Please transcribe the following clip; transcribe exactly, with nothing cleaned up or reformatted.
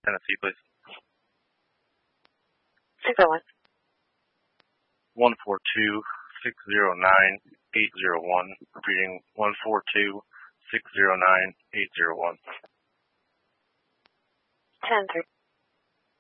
Tennessee, please. six oh one. one four two, six zero nine, eight zero one. Repeating one four two, six zero nine, eight zero one. ten three.